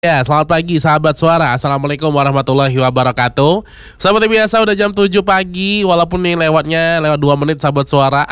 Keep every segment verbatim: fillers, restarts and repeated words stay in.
Ya, selamat pagi sahabat suara. Assalamualaikum warahmatullahi wabarakatuh. Seperti biasa udah jam tujuh pagi. Walaupun nih lewatnya lewat dua menit sahabat suara.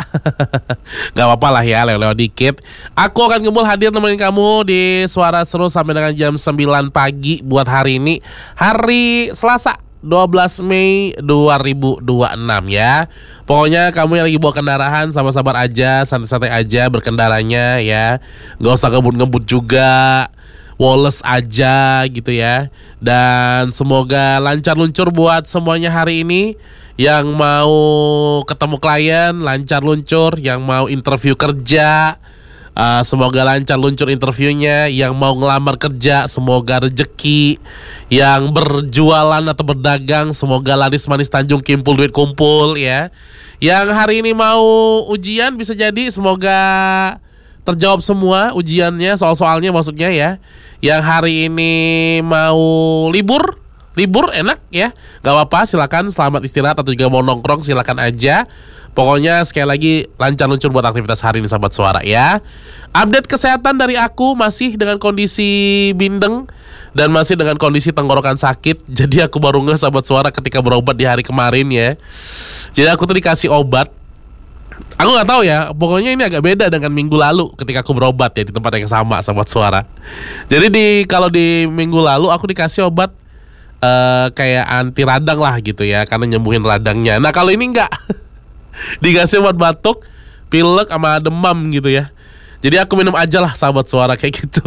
Gak apa-apa lah ya, lewat-lewat dikit. Aku akan gembul hadir nemenin kamu di Suara Seru sampai dengan jam sembilan pagi buat hari ini, hari Selasa dua belas Mei dua ribu dua puluh enam ya. Pokoknya kamu yang lagi bawa kendaraan sabar-sabar aja, santai-santai aja berkendaranya ya. Gak usah ngebut-ngebut juga, woles aja gitu ya. Dan semoga lancar luncur buat semuanya hari ini. Yang mau ketemu klien lancar luncur, yang mau interview kerja uh, semoga lancar luncur interviewnya. Yang mau ngelamar kerja semoga rezeki. Yang berjualan atau berdagang semoga laris manis Tanjung Kimpul duit kumpul ya. Yang hari ini mau ujian bisa jadi semoga terjawab semua ujiannya, soal-soalnya maksudnya ya. Yang hari ini mau libur, libur enak ya, gak apa-apa, silakan selamat istirahat. Atau juga mau nongkrong silakan aja. Pokoknya sekali lagi lancar luncur buat aktivitas hari ini sahabat suara ya. Update kesehatan dari aku masih dengan kondisi bindeng dan masih dengan kondisi tenggorokan sakit. Jadi aku baru ngeh sahabat suara ketika berobat di hari kemarin ya. Jadi aku tuh dikasih obat. Aku nggak tahu ya, pokoknya ini agak beda dengan minggu lalu ketika aku berobat ya di tempat yang sama sahabat suara. Jadi di kalau di minggu lalu aku dikasih obat uh, kayak anti radang lah gitu ya, karena nyembuhin radangnya. Nah kalau ini enggak, dikasih obat batuk, pilek sama demam gitu ya. Jadi aku minum aja lah sahabat suara kayak gitu.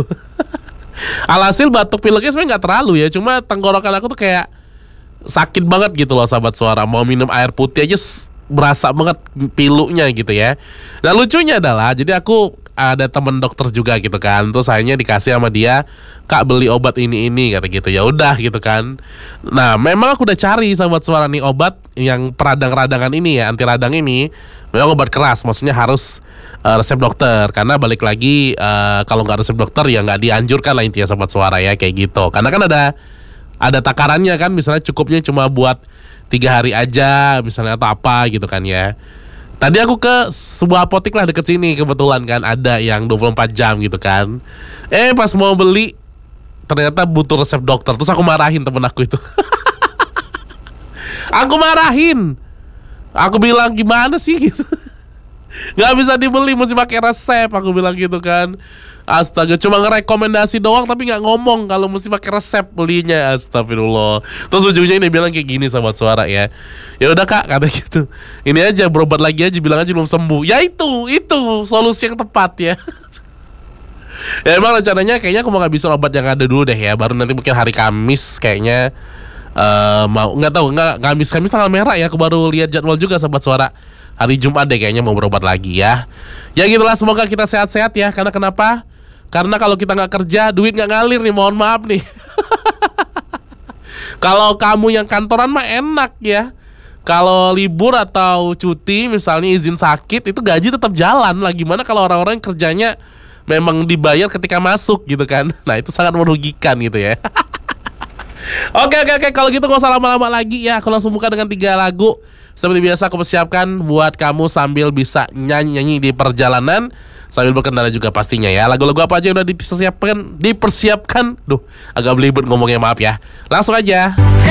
Alhasil batuk pileknya sebenarnya nggak terlalu ya, cuma tenggorokan aku tuh kayak sakit banget gitu loh sahabat suara. Mau minum air putih aja berasa banget pilunya gitu ya. Dan lucunya adalah, jadi aku ada temen dokter juga gitu kan. Terus akhirnya dikasih sama dia, "Kak, beli obat ini ini," kata gitu. Ya udah gitu kan. Nah memang aku udah cari sahabat suara nih obat yang peradang-radangan ini ya, anti radang ini. Memang obat keras, maksudnya harus uh, resep dokter. Karena balik lagi uh, kalau nggak resep dokter ya nggak dianjurkan lah intinya sahabat suara ya, kayak gitu. Karena kan ada ada takarannya kan, misalnya cukupnya cuma buat tiga hari aja misalnya atau apa gitu kan ya. Tadi aku ke sebuah apotek lah deket sini, kebetulan kan ada yang dua puluh empat jam gitu kan. Eh pas mau beli ternyata butuh resep dokter. Terus aku marahin temen aku itu. Aku marahin. Aku bilang gimana sih gitu, nggak bisa dibeli, mesti pakai resep. Aku bilang gitu kan. Astaga, cuma ngerekomendasi doang tapi nggak ngomong kalau mesti pakai resep belinya. Astagfirullah. Terus ujungnya ini bilang kayak gini sahabat suara ya. Ya udah Kak, kata gitu. Ini aja berobat lagi aja, bilang aja belum sembuh. Ya itu, itu solusi yang tepat ya. Ya emang rencananya kayaknya aku mau ngabisin obat yang ada dulu deh ya. Baru nanti mungkin hari Kamis kayaknya uh, mau, nggak tahu, nggak Kamis Kamis tanggal merah ya. Aku baru lihat jadwal juga sahabat suara. Hari Jumat deh kayaknya mau berobat lagi ya. Ya gitulah, semoga kita sehat-sehat ya. Karena kenapa? Karena kalau kita nggak kerja, duit nggak ngalir nih, mohon maaf nih. Kalau kamu yang kantoran mah enak ya. Kalau libur atau cuti, misalnya izin sakit, itu gaji tetap jalan lah. Gimana kalau orang-orang yang kerjanya memang dibayar ketika masuk gitu kan? Nah itu sangat merugikan gitu ya. Oke oke oke, kalau gitu gak usah lama-lama lagi ya. Aku langsung buka dengan tiga lagu. Seperti biasa aku persiapkan buat kamu sambil bisa nyanyi-nyanyi di perjalanan, sambil berkendara juga pastinya ya. Lagu-lagu apa aja yang udah dipersiapkan? Dipersiapkan. Duh, agak belibet ngomongnya, maaf ya. Langsung aja.